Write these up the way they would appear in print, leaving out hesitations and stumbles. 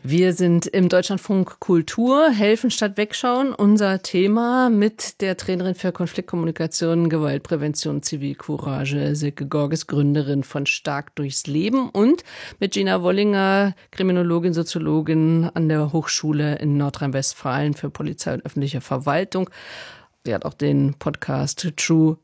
Wir sind im Deutschlandfunk Kultur, helfen statt wegschauen. Unser Thema mit der Trainerin für Konfliktkommunikation, Gewaltprävention, Zivilcourage, Silke Gorges, Gründerin von Stark durchs Leben, und mit Gina Wollinger, Kriminologin, Soziologin an der Hochschule in Nordrhein-Westfalen für Polizei und öffentliche Verwaltung. Sie hat auch den Podcast True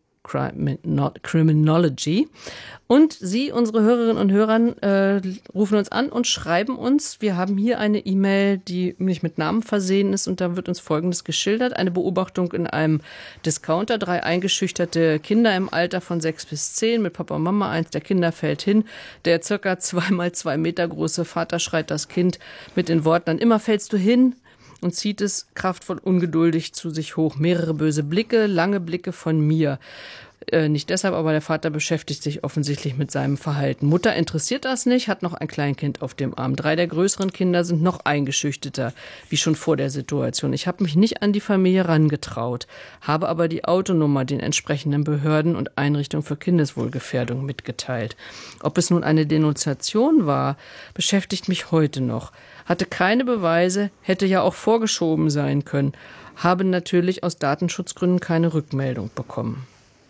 Criminology. Und Sie, unsere Hörerinnen und Hörer, rufen uns an und schreiben uns. Wir haben hier eine E-Mail, die nicht mit Namen versehen ist, und da wird uns Folgendes geschildert. Eine Beobachtung in einem Discounter. 3 eingeschüchterte Kinder im Alter von 6 bis 10 mit Papa und Mama. Eins der Kinder fällt hin. Der circa 2x2 Meter große Vater schreit das Kind mit den Worten an: Immer fällst du hin, und zieht es kraftvoll ungeduldig zu sich hoch. Mehrere böse Blicke, lange Blicke von mir. Nicht deshalb, aber der Vater beschäftigt sich offensichtlich mit seinem Verhalten. Mutter interessiert das nicht, hat noch ein Kleinkind auf dem Arm. 3 der größeren Kinder sind noch eingeschüchterter, wie schon vor der Situation. Ich habe mich nicht an die Familie rangetraut, habe aber die Autonummer den entsprechenden Behörden und Einrichtungen für Kindeswohlgefährdung mitgeteilt. Ob es nun eine Denunziation war, beschäftigt mich heute noch. Hatte keine Beweise, hätte ja auch vorgeschoben sein können. Habe natürlich aus Datenschutzgründen keine Rückmeldung bekommen.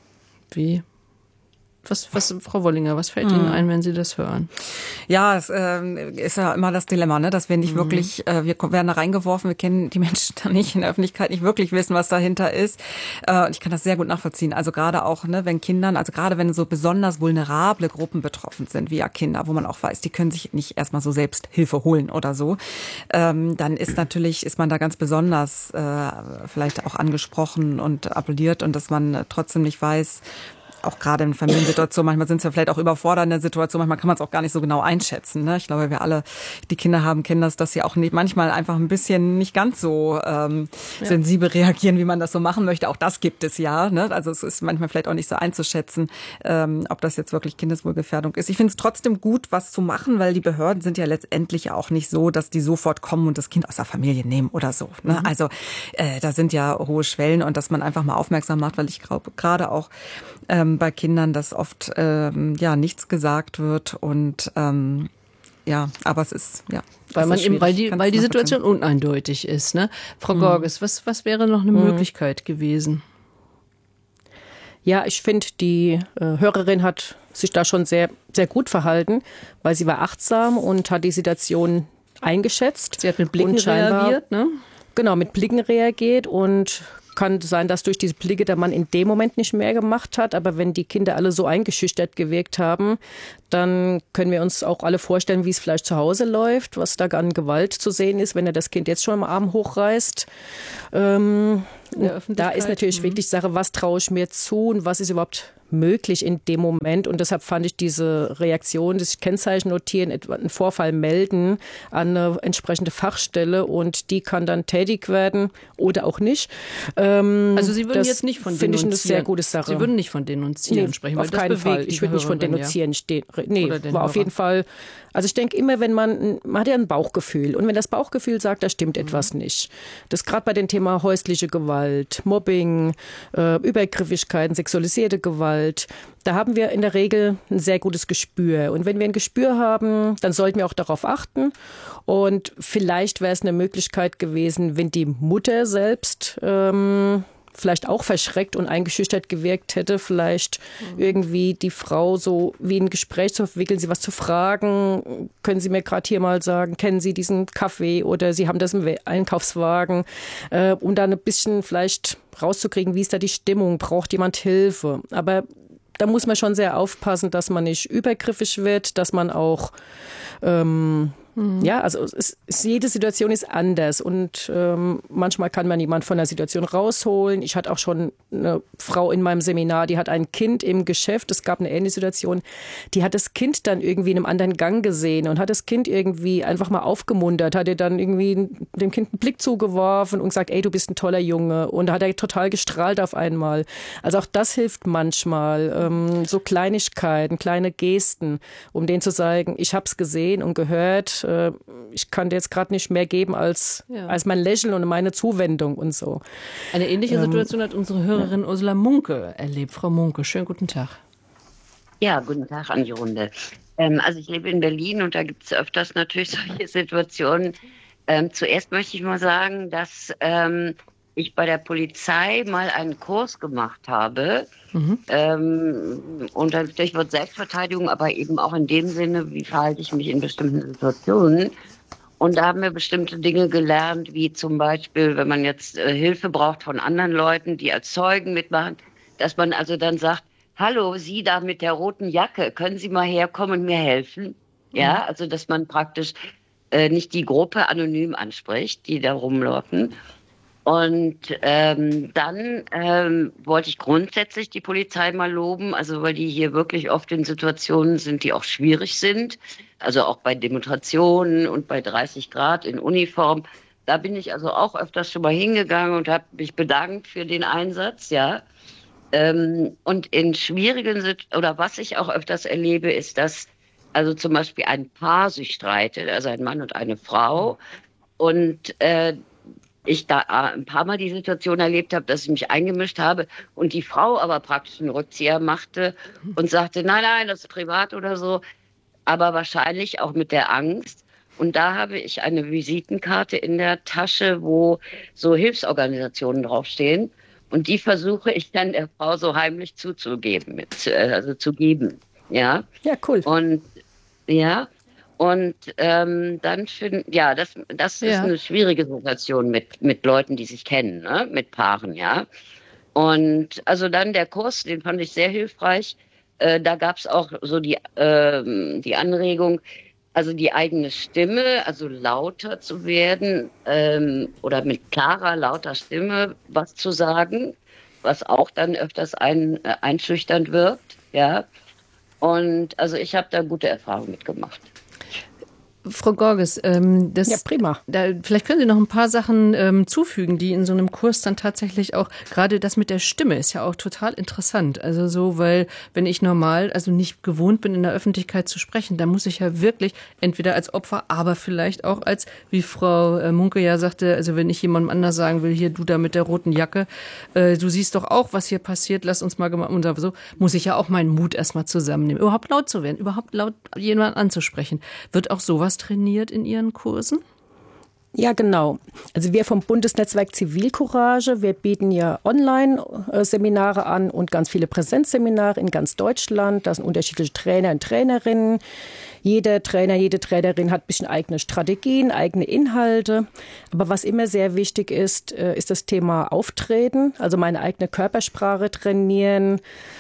Wie? Was, Frau Wollinger, was fällt Ihnen ein, wenn Sie das hören? Ja, es ist ja immer das Dilemma, ne, dass wir nicht wirklich, wir werden da reingeworfen, wir kennen die Menschen da nicht in der Öffentlichkeit, nicht wirklich wissen, was dahinter ist. Ich kann das sehr gut nachvollziehen. Also gerade auch, ne, wenn Kindern, also gerade wenn so besonders vulnerable Gruppen betroffen sind, wie ja Kinder, wo man auch weiß, die können sich nicht erstmal so selbst Hilfe holen oder so, dann ist man da ganz besonders vielleicht auch angesprochen und appelliert, und dass man trotzdem nicht weiß, auch gerade in Familiensituationen, manchmal sind es ja vielleicht auch überfordernde Situationen, manchmal kann man es auch gar nicht so genau einschätzen. Ne? Ich glaube, wir alle, die Kinder haben, kennen das, dass sie auch nicht, manchmal einfach ein bisschen nicht ganz so sensibel reagieren, wie man das so machen möchte. Auch das gibt es ja. Ne? Also es ist manchmal vielleicht auch nicht so einzuschätzen, ob das jetzt wirklich Kindeswohlgefährdung ist. Ich finde es trotzdem gut, was zu machen, weil die Behörden sind ja letztendlich auch nicht so, dass die sofort kommen und das Kind aus der Familie nehmen oder so. Ne? Also da sind ja hohe Schwellen, und dass man einfach mal aufmerksam macht, weil ich glaube, gerade auch bei Kindern, dass oft nichts gesagt wird, und aber es ist weil die Situation uneindeutig ist, ne? Frau Gorges, was wäre noch eine Möglichkeit gewesen? Ja, ich finde, die Hörerin hat sich da schon sehr, sehr gut verhalten, weil sie war achtsam und hat die Situation eingeschätzt. Sie hat mit Blicken reagiert, ne? Genau, mit Blicken reagiert, und kann sein, dass durch diese Blicke der Mann in dem Moment nicht mehr gemacht hat. Aber wenn die Kinder alle so eingeschüchtert gewirkt haben, dann können wir uns auch alle vorstellen, wie es vielleicht zu Hause läuft, was da an Gewalt zu sehen ist, wenn er das Kind jetzt schon am Arm hochreißt. Da ist natürlich wirklich Sache, was traue ich mir zu und was ist überhaupt möglich in dem Moment. Und deshalb fand ich diese Reaktion, das Kennzeichen notieren, etwa einen Vorfall melden an eine entsprechende Fachstelle, und die kann dann tätig werden oder auch nicht. Also Sie würden jetzt nicht von denunzieren. Finde ich eine sehr gute Sache. Sie würden nicht von denunzieren sprechen, weil auf keinen Fall. Ich würde nicht von denunzieren stehen. Nee, war auf jeden Fall. Also ich denke immer, wenn man hat ja ein Bauchgefühl, und wenn das Bauchgefühl sagt, da stimmt etwas nicht. Das gerade bei dem Thema häusliche Gewalt, Mobbing, Übergriffigkeiten, sexualisierte Gewalt, da haben wir in der Regel ein sehr gutes Gespür. Und wenn wir ein Gespür haben, dann sollten wir auch darauf achten. Und vielleicht wäre es eine Möglichkeit gewesen, wenn die Mutter selbst vielleicht auch verschreckt und eingeschüchtert gewirkt hätte, vielleicht irgendwie die Frau so wie ein Gespräch zu verwickeln, sie was zu fragen. Können Sie mir gerade hier mal sagen, kennen Sie diesen Kaffee, oder Sie haben das im Einkaufswagen, um dann ein bisschen vielleicht rauszukriegen, wie ist da die Stimmung, braucht jemand Hilfe. Aber da muss man schon sehr aufpassen, dass man nicht übergriffig wird, dass man auch ja, also jede Situation ist anders, und manchmal kann man jemand von der Situation rausholen. Ich hatte auch schon eine Frau in meinem Seminar, die hat ein Kind im Geschäft, es gab eine ähnliche Situation, die hat das Kind dann irgendwie in einem anderen Gang gesehen und hat das Kind irgendwie einfach mal aufgemuntert, hat ihr dann irgendwie dem Kind einen Blick zugeworfen und gesagt, ey, du bist ein toller Junge, und da hat er total gestrahlt auf einmal. Also auch das hilft manchmal, so Kleinigkeiten, kleine Gesten, um denen zu sagen, ich habe es gesehen und gehört, ich kann dir jetzt gerade nicht mehr geben als mein Lächeln und meine Zuwendung und so. Eine ähnliche Situation hat unsere Hörerin Ursula Munke erlebt. Frau Munke, schönen guten Tag. Ja, guten Tag an die Runde. Also ich lebe in Berlin und da gibt es öfters natürlich solche Situationen. Zuerst möchte ich mal sagen, dass ich bei der Polizei mal einen Kurs gemacht habe, unter dem Stichwort Selbstverteidigung, aber eben auch in dem Sinne, wie verhalte ich mich in bestimmten Situationen. Und da haben wir bestimmte Dinge gelernt, wie zum Beispiel, wenn man jetzt Hilfe braucht von anderen Leuten, die als Zeugen mitmachen, dass man also dann sagt, hallo, Sie da mit der roten Jacke, können Sie mal herkommen und mir helfen? Ja, also dass man praktisch nicht die Gruppe anonym anspricht, die da rumlaufen. Und dann wollte ich grundsätzlich die Polizei mal loben, also weil die hier wirklich oft in Situationen sind, die auch schwierig sind, also auch bei Demonstrationen und bei 30 Grad in Uniform. Da bin ich also auch öfters schon mal hingegangen und habe mich bedankt für den Einsatz, ja. Und in schwierigen oder was ich auch öfters erlebe, ist, dass also zum Beispiel ein Paar sich streitet, also ein Mann und eine Frau, und ich da ein paar Mal die Situation erlebt habe, dass ich mich eingemischt habe und die Frau aber praktisch einen Rückzieher machte und sagte, nein, das ist privat oder so, aber wahrscheinlich auch mit der Angst. Und da habe ich eine Visitenkarte in der Tasche, wo so Hilfsorganisationen draufstehen. Und die versuche ich dann der Frau so heimlich zuzugeben, also zu geben. Ja, ja, cool. Und ja, und dann das ist eine schwierige Situation mit Leuten, die sich kennen, ne? Mit Paaren, ja. Und also dann der Kurs, den fand ich sehr hilfreich. Da gab es auch so die Anregung, also die eigene Stimme, also lauter zu werden oder mit klarer, lauter Stimme was zu sagen, was auch dann öfters einschüchternd wirkt, ja. Und also ich habe da gute Erfahrungen mitgemacht. Frau Gorges, ja, prima. Vielleicht können Sie noch ein paar Sachen zufügen, die in so einem Kurs dann tatsächlich auch, gerade das mit der Stimme ist ja auch total interessant. Also so, weil wenn ich normal, also nicht gewohnt bin, in der Öffentlichkeit zu sprechen, dann muss ich ja wirklich entweder als Opfer, aber vielleicht auch als, wie Frau Munke ja sagte, also wenn ich jemandem anders sagen will, hier du da mit der roten Jacke, du siehst doch auch, was hier passiert, lass uns mal gemeinsam, und so, muss ich ja auch meinen Mut erstmal zusammennehmen, überhaupt laut zu werden, überhaupt laut jemanden anzusprechen. Wird auch sowas trainiert in Ihren Kursen? Ja, genau. Also wir vom Bundesnetzwerk Zivilcourage, wir bieten ja Online-Seminare an und ganz viele Präsenzseminare in ganz Deutschland. Da sind unterschiedliche Trainer und Trainerinnen. Jeder Trainer, jede Trainerin hat ein bisschen eigene Strategien, eigene Inhalte. Aber was immer sehr wichtig ist, ist das Thema Auftreten, also meine eigene Körpersprache trainieren.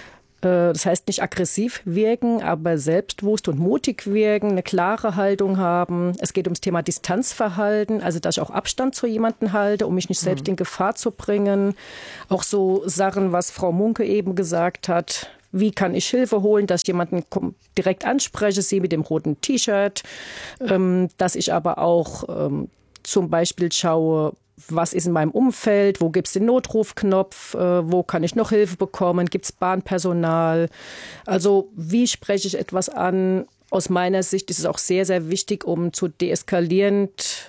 Das heißt nicht aggressiv wirken, aber selbstbewusst und mutig wirken, eine klare Haltung haben. Es geht ums Thema Distanzverhalten, also dass ich auch Abstand zu jemandem halte, um mich nicht selbst in Gefahr zu bringen. Auch so Sachen, was Frau Munke eben gesagt hat. Wie kann ich Hilfe holen, dass ich jemanden direkt anspreche, sie mit dem roten T-Shirt, dass ich aber auch zum Beispiel schaue, was ist in meinem Umfeld, wo gibt es den Notrufknopf, wo kann ich noch Hilfe bekommen, gibt es Bahnpersonal. Also wie spreche ich etwas an? Aus meiner Sicht ist es auch sehr, sehr wichtig, um zu deeskalierend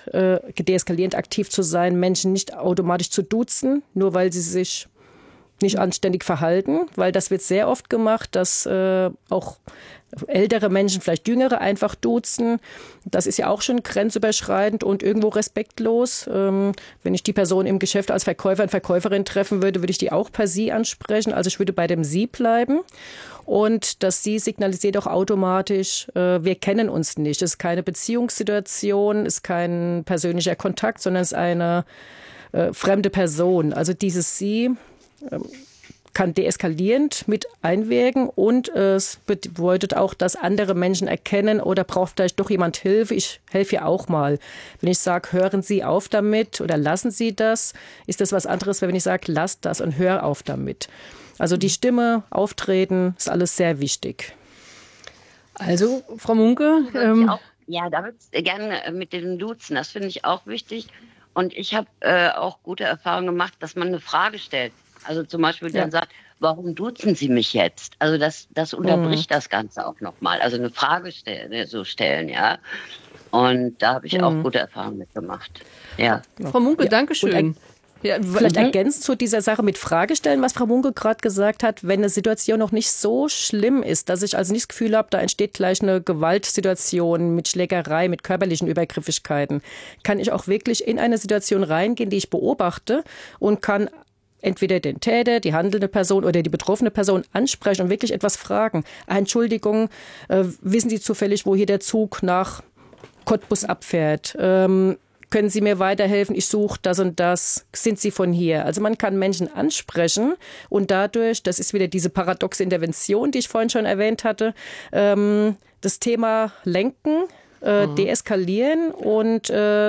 aktiv zu sein, Menschen nicht automatisch zu duzen, nur weil sie sich nicht anständig verhalten, weil das wird sehr oft gemacht, dass auch ältere Menschen, vielleicht jüngere, einfach duzen. Das ist ja auch schon grenzüberschreitend und irgendwo respektlos. Wenn ich die Person im Geschäft als Verkäufer und Verkäuferin treffen würde, würde ich die auch per Sie ansprechen. Also ich würde bei dem Sie bleiben. Und das Sie signalisiert auch automatisch, wir kennen uns nicht. Es ist keine Beziehungssituation, es ist kein persönlicher Kontakt, sondern es ist eine fremde Person. Also dieses Sie kann deeskalierend mit einwirken und es bedeutet auch, dass andere Menschen erkennen, oder braucht vielleicht doch jemand Hilfe, ich helfe ja auch mal. Wenn ich sage, hören Sie auf damit oder lassen Sie das, ist das was anderes, wenn ich sage, lass das und hör auf damit. Also die Stimme, Auftreten, ist alles sehr wichtig. Also, Frau Munke. Da würde ich gerne mit den Duzen, das finde ich auch wichtig. Und ich habe auch gute Erfahrungen gemacht, dass man eine Frage stellt. Also zum Beispiel dann sagt, warum duzen Sie mich jetzt? Also das unterbricht das Ganze auch nochmal. Also eine Frage stellen, ja. Und da habe ich auch gute Erfahrungen mitgemacht. Ja. Frau Munke, danke schön. Ja, vielleicht ergänzt zu dieser Sache mit Fragestellen, was Frau Munke gerade gesagt hat, wenn eine Situation noch nicht so schlimm ist, dass ich also nicht das Gefühl habe, da entsteht gleich eine Gewaltsituation mit Schlägerei, mit körperlichen Übergriffigkeiten, kann ich auch wirklich in eine Situation reingehen, die ich beobachte und kann entweder den Täter, die handelnde Person oder die betroffene Person ansprechen und wirklich etwas fragen. Entschuldigung, wissen Sie zufällig, wo hier der Zug nach Cottbus abfährt? Können Sie mir weiterhelfen? Ich suche das und das. Sind Sie von hier? Also man kann Menschen ansprechen und dadurch, das ist wieder diese paradoxe Intervention, die ich vorhin schon erwähnt hatte, das Thema lenken, deeskalieren und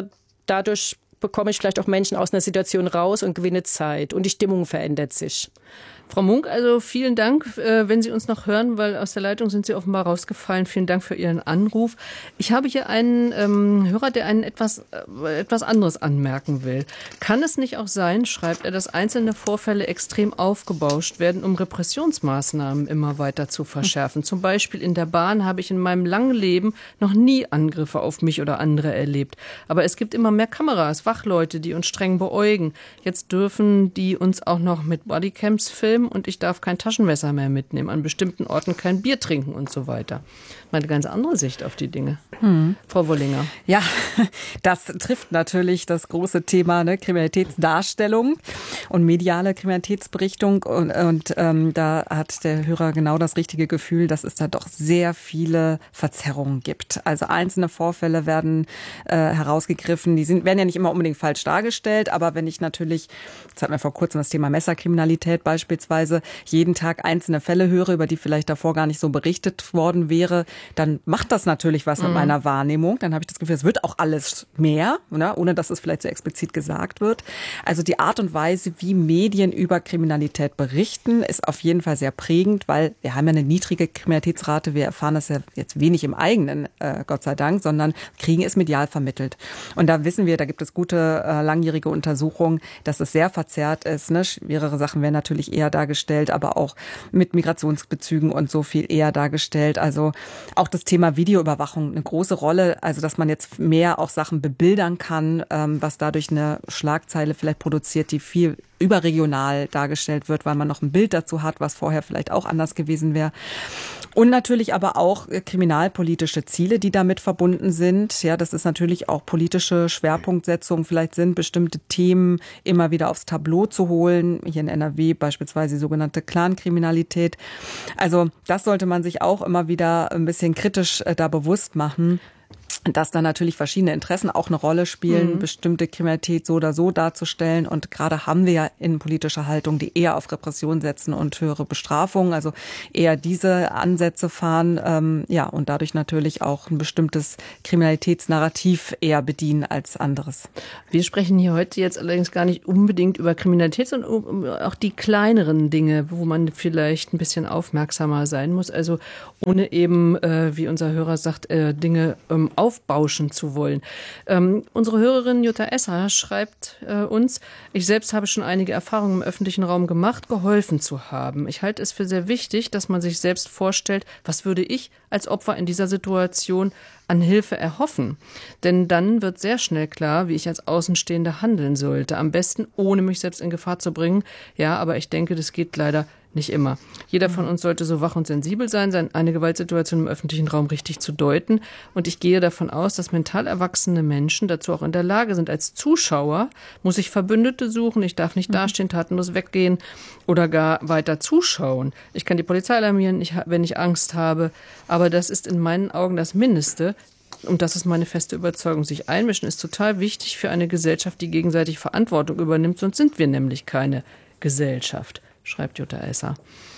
dadurch bekomme ich vielleicht auch Menschen aus einer Situation raus und gewinne Zeit und die Stimmung verändert sich. Frau Munk, also vielen Dank, wenn Sie uns noch hören, weil aus der Leitung sind Sie offenbar rausgefallen. Vielen Dank für Ihren Anruf. Ich habe hier einen Hörer, der einen etwas anderes anmerken will. Kann es nicht auch sein, schreibt er, dass einzelne Vorfälle extrem aufgebauscht werden, um Repressionsmaßnahmen immer weiter zu verschärfen? Zum Beispiel in der Bahn habe ich in meinem langen Leben noch nie Angriffe auf mich oder andere erlebt. Aber es gibt immer mehr Kameras, Wachleute, die uns streng beäugen. Jetzt dürfen die uns auch noch mit Bodycams filmen und ich darf kein Taschenmesser mehr mitnehmen, an bestimmten Orten kein Bier trinken und so weiter. Eine ganz andere Sicht auf die Dinge. Frau Wollinger. Ja, das trifft natürlich das große Thema, ne, Kriminalitätsdarstellung und mediale Kriminalitätsberichtung. Und da hat der Hörer genau das richtige Gefühl, dass es da doch sehr viele Verzerrungen gibt. Also einzelne Vorfälle werden herausgegriffen. Werden ja nicht immer unbedingt falsch dargestellt, aber wenn ich natürlich, jetzt hatten wir vor kurzem das Thema Messerkriminalität beispielsweise, jeden Tag einzelne Fälle höre, über die vielleicht davor gar nicht so berichtet worden wäre, dann macht das natürlich was mit meiner Wahrnehmung. Dann habe ich das Gefühl, es wird auch alles mehr, ne, ohne dass es vielleicht so explizit gesagt wird. Also die Art und Weise, wie Medien über Kriminalität berichten, ist auf jeden Fall sehr prägend, weil wir haben ja eine niedrige Kriminalitätsrate. Wir erfahren das ja jetzt wenig im eigenen, Gott sei Dank, sondern kriegen es medial vermittelt. Und da wissen wir, da gibt es gute, langjährige Untersuchungen, dass es sehr verzerrt ist. Ne? Schwerere Sachen werden natürlich eher dargestellt, aber auch mit Migrationsbezügen und so viel eher dargestellt. Also auch das Thema Videoüberwachung eine große Rolle, also dass man jetzt mehr auch Sachen bebildern kann, was dadurch eine Schlagzeile vielleicht produziert, die viel überregional dargestellt wird, weil man noch ein Bild dazu hat, was vorher vielleicht auch anders gewesen wäre. Und natürlich aber auch kriminalpolitische Ziele, die damit verbunden sind. Ja, das ist natürlich auch politische Schwerpunktsetzung. Vielleicht sind bestimmte Themen immer wieder aufs Tableau zu holen. Hier in NRW beispielsweise die sogenannte Clankriminalität. Also das sollte man sich auch immer wieder ein bisschen kritisch da bewusst machen, dass da natürlich verschiedene Interessen auch eine Rolle spielen, bestimmte Kriminalität so oder so darzustellen. Und gerade haben wir ja innenpolitische Haltung, die eher auf Repression setzen und höhere Bestrafungen, also eher diese Ansätze fahren, ja, und dadurch natürlich auch ein bestimmtes Kriminalitätsnarrativ eher bedienen als anderes. Wir sprechen hier heute jetzt allerdings gar nicht unbedingt über Kriminalität, sondern auch die kleineren Dinge, wo man vielleicht ein bisschen aufmerksamer sein muss. Also ohne eben, wie unser Hörer sagt, Dinge aufbauschen zu wollen. Unsere Hörerin Jutta Esser schreibt uns, ich selbst habe schon einige Erfahrungen im öffentlichen Raum gemacht, geholfen zu haben. Ich halte es für sehr wichtig, dass man sich selbst vorstellt, was würde ich als Opfer in dieser Situation an Hilfe erhoffen. Denn dann wird sehr schnell klar, wie ich als Außenstehende handeln sollte. Am besten, ohne mich selbst in Gefahr zu bringen. Ja, aber ich denke, das geht leider nicht immer. Jeder von uns sollte so wach und sensibel sein, eine Gewaltsituation im öffentlichen Raum richtig zu deuten. Und ich gehe davon aus, dass mental erwachsene Menschen dazu auch in der Lage sind. Als Zuschauer muss ich Verbündete suchen, ich darf nicht dastehen, tatenlos weggehen oder gar weiter zuschauen. Ich kann die Polizei alarmieren, wenn ich Angst habe. Aber das ist in meinen Augen das Mindeste. Und das ist meine feste Überzeugung. Sich einmischen ist total wichtig für eine Gesellschaft, die gegenseitig Verantwortung übernimmt. Sonst sind wir nämlich keine Gesellschaft, schreibt Jutta Esser.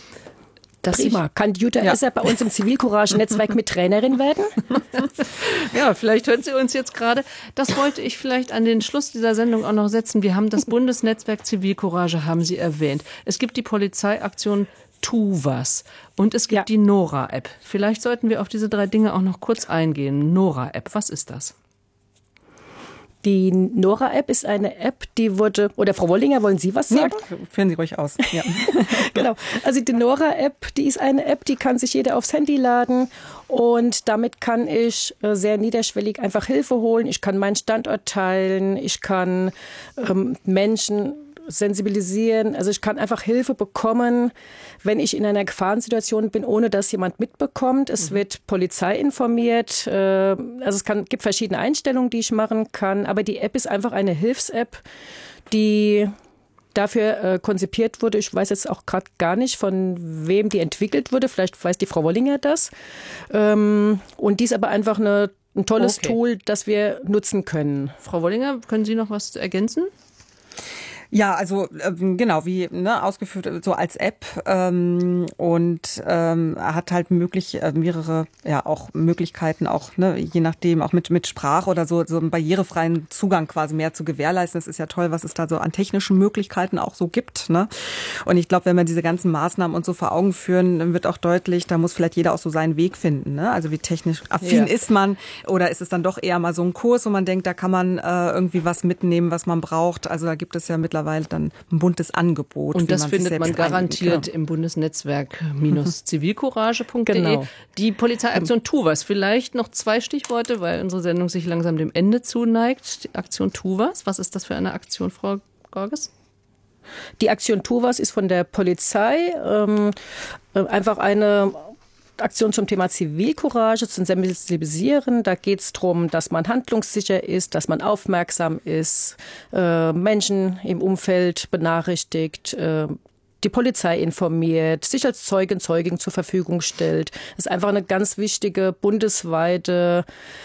Prima. Kann Jutta Esser bei uns im Zivilcourage-Netzwerk mit Trainerin werden? Ja, vielleicht hört sie uns jetzt gerade. Das wollte ich vielleicht an den Schluss dieser Sendung auch noch setzen. Wir haben das Bundesnetzwerk Zivilcourage, haben Sie erwähnt. Es gibt die Polizeiaktion Tu was. Und es gibt die Nora-App. Vielleicht sollten wir auf diese 3 Dinge auch noch kurz eingehen. Nora-App, was ist das? Die Nora-App ist eine App, die wurde, oder Frau Wollinger, wollen Sie was sagen? Ja, führen Sie ruhig aus. Ja. Genau. Also die Nora-App, die ist eine App, die kann sich jeder aufs Handy laden und damit kann ich sehr niederschwellig einfach Hilfe holen. Ich kann meinen Standort teilen, ich kann Menschen sensibilisieren. Also ich kann einfach Hilfe bekommen, wenn ich in einer Gefahrensituation bin, ohne dass jemand mitbekommt. Es wird Polizei informiert. Also es gibt verschiedene Einstellungen, die ich machen kann. Aber die App ist einfach eine Hilfs-App, die dafür konzipiert wurde. Ich weiß jetzt auch gerade gar nicht, von wem die entwickelt wurde. Vielleicht weiß die Frau Wollinger das. Und die ist aber einfach ein tolles Tool, das wir nutzen können. Frau Wollinger, können Sie noch was ergänzen? Ja, also genau, wie ausgeführt, so als App und hat halt mehrere auch Möglichkeiten, auch je nachdem, auch mit Sprache oder so einen barrierefreien Zugang quasi mehr zu gewährleisten. Das ist ja toll, was es da so an technischen Möglichkeiten auch so gibt. Ne? Und ich glaube, wenn wir diese ganzen Maßnahmen uns so vor Augen führen, dann wird auch deutlich, da muss vielleicht jeder auch so seinen Weg finden. Ne? Also wie technisch affin ist man, oder ist es dann doch eher mal so ein Kurs, wo man denkt, da kann man irgendwie was mitnehmen, was man braucht. Also da gibt es ja mittlerweile dann ein buntes Angebot. Und das findet man garantiert im Bundesnetzwerk -zivilcourage.de. Genau. Die Polizeiaktion Tu was. Vielleicht noch 2 Stichworte, weil unsere Sendung sich langsam dem Ende zuneigt. Die Aktion Tu was. Was ist das für eine Aktion, Frau Gorges? Die Aktion Tu was ist von der Polizei einfach eine Aktion zum Thema Zivilcourage, zum Sensibilisieren. Da geht es darum, dass man handlungssicher ist, dass man aufmerksam ist, Menschen im Umfeld benachrichtigt, die Polizei informiert, sich als Zeugin zur Verfügung stellt. Das ist einfach eine ganz wichtige bundesweite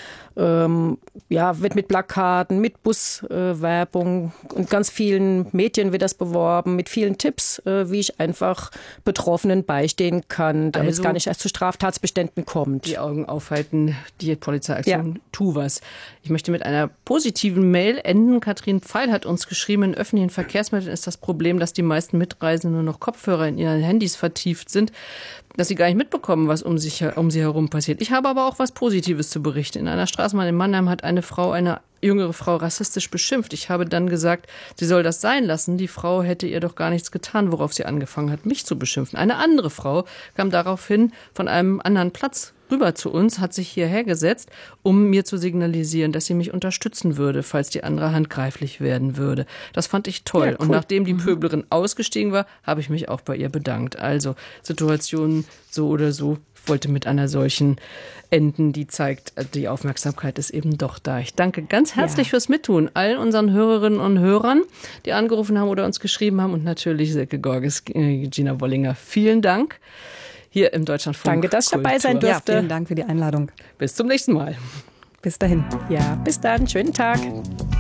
wird mit Plakaten, mit Buswerbung und ganz vielen Medien wird das beworben, mit vielen Tipps, wie ich einfach Betroffenen beistehen kann, damit es gar nicht erst zu Straftatsbeständen kommt. Die Augen aufhalten, die Polizeiaktion Tu was. Ich möchte mit einer positiven Mail enden. Katrin Pfeil hat uns geschrieben, in öffentlichen Verkehrsmitteln ist das Problem, dass die meisten Mitreisenden nur noch Kopfhörer in ihren Handys vertieft sind, dass sie gar nicht mitbekommen, was um sie herum passiert. Ich habe aber auch was Positives zu berichten. In einer Straßenbahn in Mannheim hat eine jüngere Frau rassistisch beschimpft. Ich habe dann gesagt, sie soll das sein lassen. Die Frau hätte ihr doch gar nichts getan, worauf sie angefangen hat, mich zu beschimpfen. Eine andere Frau kam daraufhin von einem anderen Platz rüber zu uns, hat sich hierher gesetzt, um mir zu signalisieren, dass sie mich unterstützen würde, falls die andere handgreiflich werden würde. Das fand ich toll. Ja, cool. Und nachdem die Pöblerin ausgestiegen war, habe ich mich auch bei ihr bedankt. Also Situationen so oder so. Ich wollte mit einer solchen enden, die zeigt, die Aufmerksamkeit ist eben doch da. Ich danke ganz herzlich fürs Mittun allen unseren Hörerinnen und Hörern, die angerufen haben oder uns geschrieben haben, und natürlich Silke Gorges, Gina Wollinger. Vielen Dank. Hier im Deutschlandfunk. Danke, dass ich dabei sein durfte. Ja, vielen Dank für die Einladung. Bis zum nächsten Mal. Bis dahin. Ja, bis dann. Schönen Tag.